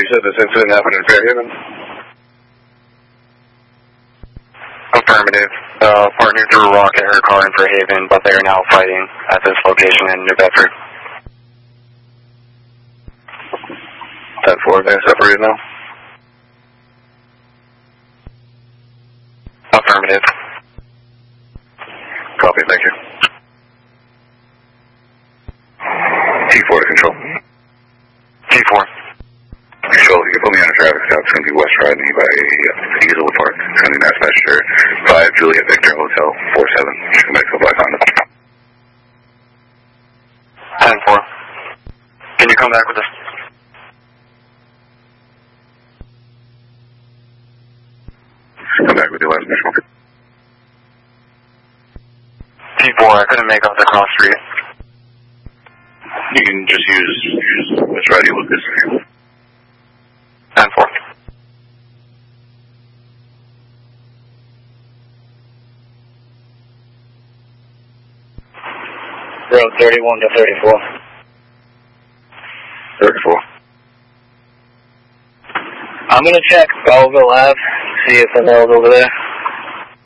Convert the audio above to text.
you said this incident happened in Fairhaven? Affirmative. The partner threw a rock at her car in Fairhaven, but they are now fighting at this location in New Bedford. 10-4, they're separated now? Affirmative. Copy, thank you. T4 to control. T4. Control, you can put me on a traffic stop. It's going to be West Rodney by Easel Park. It's going to be Mass Messenger 5 Juliet Victor Hotel 47. You can make a black Honda. 10-4. Can you come back with us? Come back with your last mission. T4, I couldn't make out the cross street. You can just use West Rodney Lucas. 10-4. Road 31 to 34. 34. I'm going to check Belleville Ave, see if the mail's over there.